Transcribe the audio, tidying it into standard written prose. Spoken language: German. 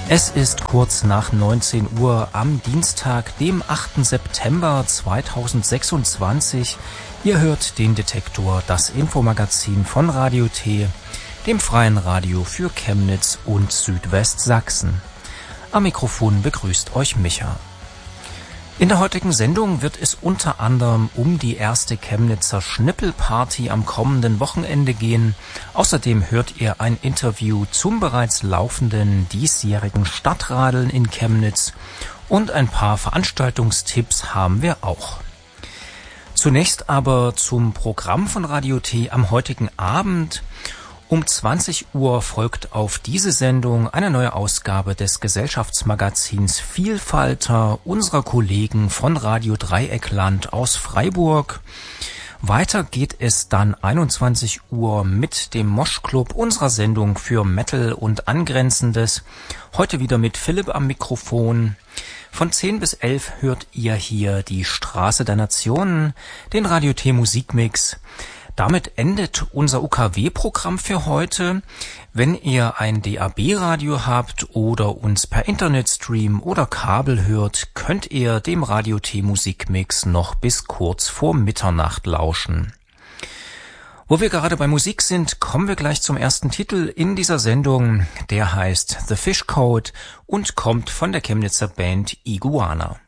Es ist kurz nach 19 Uhr am Dienstag, dem 8. September 2026. Ihr hört den Detektor, das Infomagazin von Radio T, dem freien Radio für Chemnitz und Südwestsachsen. Am Mikrofon begrüßt euch Micha. In der heutigen Sendung wird es unter anderem um die erste Chemnitzer Schnippelparty am kommenden Wochenende gehen. Außerdem hört ihr ein Interview zum bereits laufenden diesjährigen Stadtradeln in Chemnitz und ein paar Veranstaltungstipps haben wir auch. Zunächst aber zum Programm von Radio T am heutigen Abend. Um 20 Uhr folgt auf diese Sendung eine neue Ausgabe des Gesellschaftsmagazins Vielfalter unserer Kollegen von Radio Dreieckland aus Freiburg. Weiter geht es dann 21 Uhr mit dem Moschclub unserer Sendung für Metal und Angrenzendes. Heute wieder mit Philipp am Mikrofon. Von 10 bis 11 hört ihr hier die Straße der Nationen, den Radio T Musikmix. Damit endet unser UKW-Programm für heute. Wenn ihr ein DAB-Radio habt oder uns per Internetstream oder Kabel hört, könnt ihr dem Radio T Musikmix noch bis kurz vor Mitternacht lauschen. Wo wir gerade bei Musik sind, kommen wir gleich zum ersten Titel in dieser Sendung. Der heißt The Fish Code und kommt von der Chemnitzer Band Iguana.